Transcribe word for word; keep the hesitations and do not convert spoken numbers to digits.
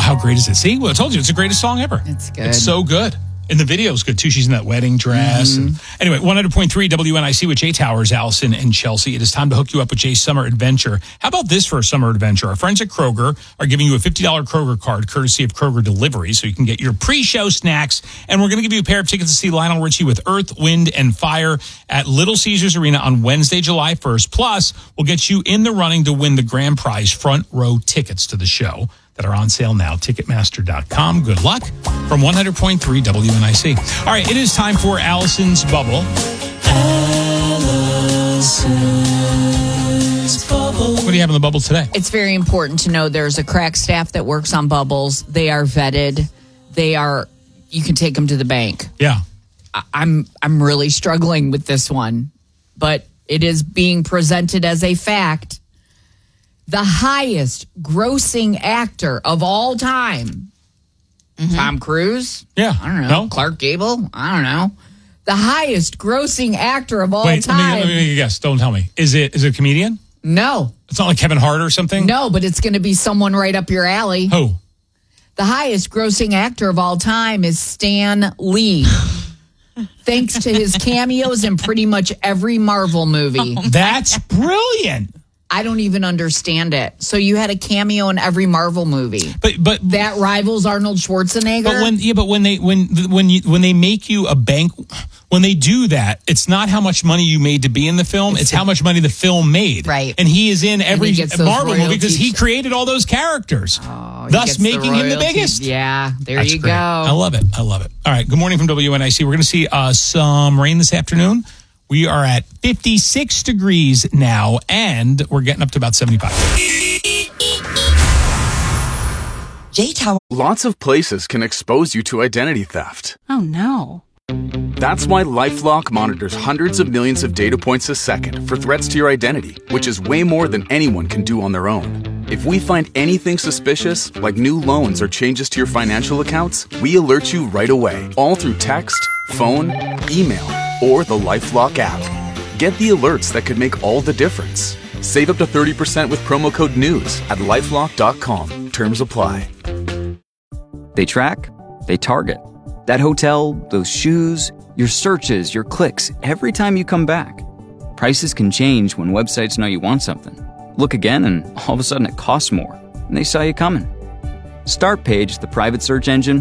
how great is it? See, well, I told you, it's the greatest song ever. It's good. It's so good. And the video's good, too. She's in that wedding dress. Mm-hmm. And anyway, one hundred point three W N I C with Jay Towers, Allison, and Chelsea. It is time to hook you up with Jay's summer adventure. How about this for a summer adventure? Our friends at Kroger are giving you a fifty dollars Kroger card, courtesy of Kroger Delivery, so you can get your pre-show snacks. And we're going to give you a pair of tickets to see Lionel Richie with Earth, Wind, and Fire at Little Caesars Arena on Wednesday, July first. Plus, we'll get you in the running to win the grand prize front row tickets to the show that are on sale now. Ticketmaster dot com. Good luck from one hundred point three W N I C. All right, it is time for Allison's Bubble. Allison's Bubble. What do you have in the bubble today? It's very important to know there's a crack staff that works on bubbles. They are vetted. They are, you can take them to the bank. Yeah. I- I'm I'm really struggling with this one, but it is being presented as a fact. The highest grossing actor of all time. Mm-hmm. Tom Cruise? Yeah. I don't know. No? Clark Gable? I don't know. The highest grossing actor of all Wait, time. let me, let me make a guess. Don't tell me. Is it is it a comedian? No. It's not like Kevin Hart or something? No, but it's going to be someone right up your alley. Who? The highest grossing actor of all time is Stan Lee. Thanks to his cameos in pretty much every Marvel movie. That's brilliant. I don't even understand it. So you had a cameo in every Marvel movie. But but That rivals Arnold Schwarzenegger? But when yeah, but when they when when you when they make you a bank, when they do that, it's not how much money you made to be in the film; it's, it's how much money the film made. Right. And he is in every Marvel movie because he royalties. created all those characters, Oh, he thus gets the making him the royalties. biggest. Yeah, there That's you great. go. I love it. I love it. All right. Good morning from W N I C. We're going to see uh, some rain this afternoon. We are at fifty-six degrees now, and we're getting up to about seventy-five. J Tower. Lots of places can expose you to identity theft. Oh, no. That's why LifeLock monitors hundreds of millions of data points a second for threats to your identity, which is way more than anyone can do on their own. If we find anything suspicious, like new loans or changes to your financial accounts, we alert you right away, all through text, phone, email, or the LifeLock app. Get the alerts that could make all the difference. Save up to thirty percent with promo code NEWS at lifelock dot com. Terms apply. They track, they target. That hotel, those shoes, your searches, your clicks, every time you come back. Prices can change when websites know you want something. Look again and all of a sudden it costs more, and they saw you coming. Startpage, the private search engine,